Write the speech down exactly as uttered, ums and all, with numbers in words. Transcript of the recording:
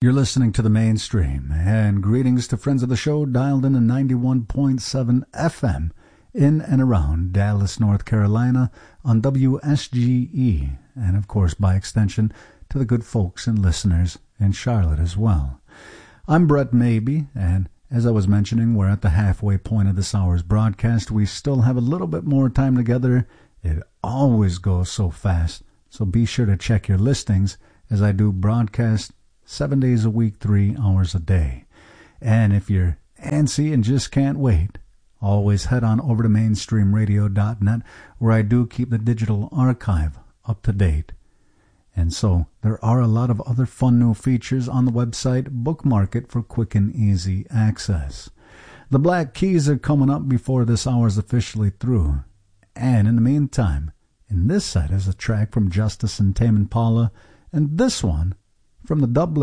You're listening to The Mainstream, and greetings to friends of the show dialed in at ninety-one point seven F M in and around Dallas, North Carolina on W S G E, and of course by extension to the good folks and listeners in Charlotte as well. I'm Brett Maybe, and as I was mentioning, we're at the halfway point of this hour's broadcast. We still have a little bit more time together. It always goes so fast, so be sure to check your listings as I do broadcast seven days a week, three hours a day. And if you're antsy and just can't wait, always head on over to mainstream radio dot net, where I do keep the digital archive up to date. And so there are a lot of other fun new features on the website. Bookmark it for quick and easy access. The Black Keys are coming up before this hour's officially through. And in the meantime, in this set is a track from Justice and Tame Impala, and this one from the Dublin